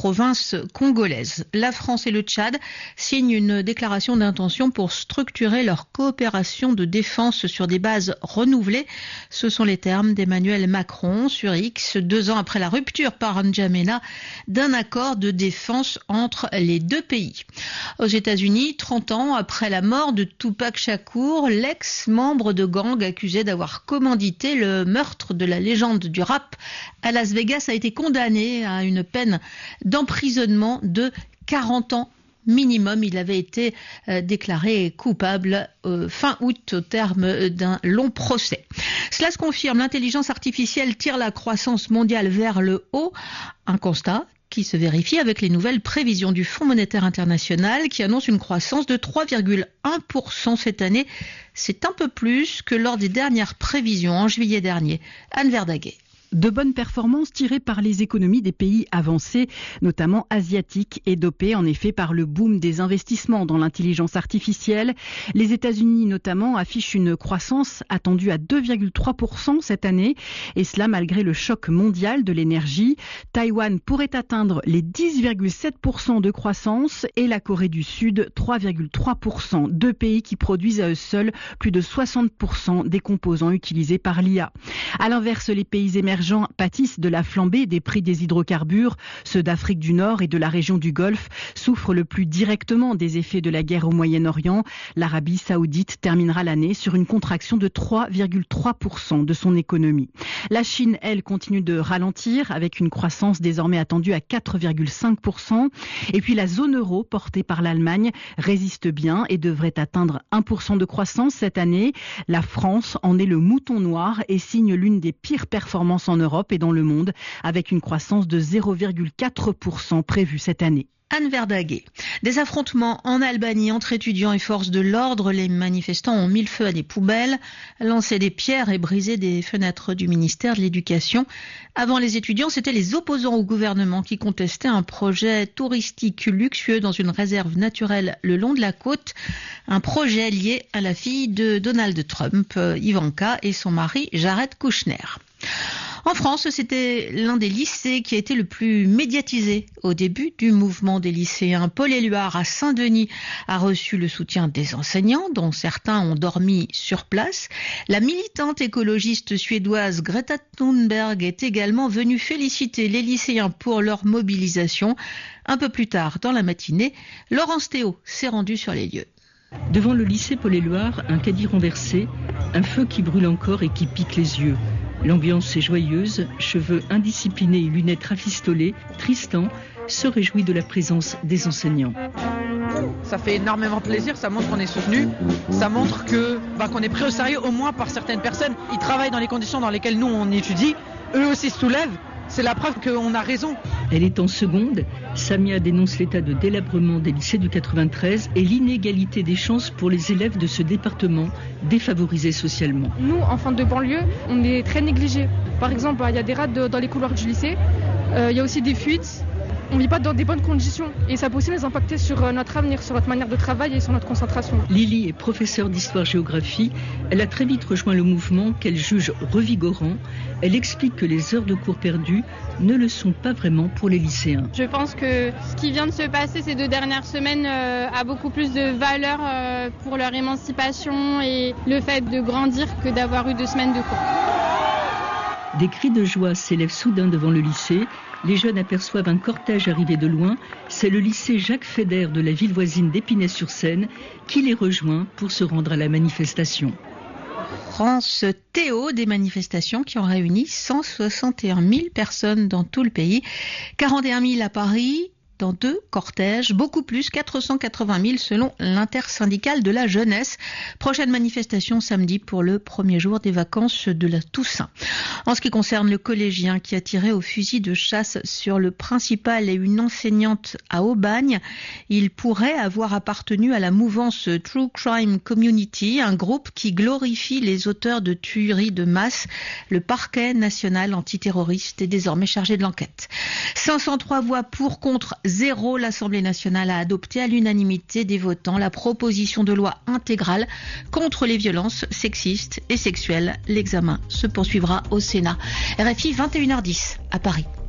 province congolaise. La France et le Tchad signent une déclaration d'intention pour structurer leur coopération de défense sur des bases renouvelées. Ce sont les termes d'Emmanuel Macron sur X, 2 ans après la rupture par N'Djamena d'un accord de défense entre les deux pays. Aux États-Unis, 30 ans après la mort de Tupac Shakur, l'ex-membre de gang accusé d'avoir commandité le meurtre de la légende du rap à Las Vegas a été condamné à une peine d'emprisonnement de 40 ans minimum. Il avait été déclaré coupable fin août au terme d'un long procès. Cela se confirme, l'intelligence artificielle tire la croissance mondiale vers le haut. Un constat qui se vérifie avec les nouvelles prévisions du Fonds monétaire international qui annonce une croissance de 3,1% cette année. C'est un peu plus que lors des dernières prévisions en juillet dernier. Anne Verdaguet. De bonnes performances tirées par les économies des pays avancés, notamment asiatiques, et dopées en effet par le boom des investissements dans l'intelligence artificielle. Les États-Unis notamment affichent une croissance attendue à 2,3% cette année, et cela malgré le choc mondial de l'énergie. Taïwan pourrait atteindre les 10,7% de croissance et la Corée du Sud 3,3%. Deux pays qui produisent à eux seuls plus de 60% des composants utilisés par l'IA. À l'inverse, les pays émergents pâtissent de la flambée des prix des hydrocarbures. Ceux d'Afrique du Nord et de la région du Golfe souffrent le plus directement des effets de la guerre au Moyen-Orient. L'Arabie saoudite terminera l'année sur une contraction de 3,3% de son économie. La Chine, elle, continue de ralentir avec une croissance désormais attendue à 4,5%. Et puis la zone euro, portée par l'Allemagne, résiste bien et devrait atteindre 1% de croissance cette année. La France en est le mouton noir et signe l'une des pires performances en Europe et dans le monde, avec une croissance de 0,4% prévue cette année. Anne Verdaguet. Des affrontements en Albanie entre étudiants et forces de l'ordre. Les manifestants ont mis le feu à des poubelles, lancé des pierres et brisé des fenêtres du ministère de l'Éducation. Avant les étudiants, c'était les opposants au gouvernement qui contestaient un projet touristique luxueux dans une réserve naturelle le long de la côte. Un projet lié à la fille de Donald Trump, Ivanka, et son mari Jared Kushner. En France, c'était l'un des lycées qui a été le plus médiatisé au début du mouvement des lycéens. Paul-Éluard à Saint-Denis a reçu le soutien des enseignants, dont certains ont dormi sur place. La militante écologiste suédoise Greta Thunberg est également venue féliciter les lycéens pour leur mobilisation. Un peu plus tard dans la matinée, Laurence Théo s'est rendue sur les lieux. Devant le lycée Paul-Éluard, un caddie renversé, un feu qui brûle encore et qui pique les yeux. L'ambiance est joyeuse, cheveux indisciplinés et lunettes rafistolées, Tristan se réjouit de la présence des enseignants. Ça fait énormément plaisir, ça montre qu'on est soutenu, ça montre qu'on est pris au sérieux au moins par certaines personnes. Ils travaillent dans les conditions dans lesquelles nous on étudie, eux aussi se soulèvent. C'est la preuve qu'on a raison. Elle est en seconde. Samia dénonce l'état de délabrement des lycées du 93 et l'inégalité des chances pour les élèves de ce département défavorisés socialement. Nous, enfants de banlieue, on est très négligés. Par exemple, il y a des rats dans les couloirs du lycée. Il y a aussi des fuites. On ne vit pas dans des bonnes conditions et ça peut aussi nous impacter sur notre avenir, sur notre manière de travail et sur notre concentration. Lily est professeure d'histoire-géographie. Elle a très vite rejoint le mouvement qu'elle juge revigorant. Elle explique que les heures de cours perdues ne le sont pas vraiment pour les lycéens. Je pense que ce qui vient de se passer ces 2 dernières semaines a beaucoup plus de valeur pour leur émancipation et le fait de grandir que d'avoir eu 2 semaines de cours. Des cris de joie s'élèvent soudain devant le lycée. Les jeunes aperçoivent un cortège arrivé de loin. C'est le lycée Jacques Fédère de la ville voisine d'Épinay-sur-Seine qui les rejoint pour se rendre à la manifestation. France Théo, des manifestations qui ont réuni 161 000 personnes dans tout le pays, 41 000 à Paris, dans 2 cortèges, beaucoup plus, 480 000 selon l'intersyndicale de la jeunesse. Prochaine manifestation samedi pour le premier jour des vacances de la Toussaint. En ce qui concerne le collégien qui a tiré au fusil de chasse sur le principal et une enseignante à Aubagne, il pourrait avoir appartenu à la mouvance True Crime Community, un groupe qui glorifie les auteurs de tueries de masse. Le parquet national antiterroriste est désormais chargé de l'enquête. 503 voix pour, contre 0. L'Assemblée nationale a adopté à l'unanimité des votants la proposition de loi intégrale contre les violences sexistes et sexuelles. L'examen se poursuivra au Sénat. RFI 21h10 à Paris.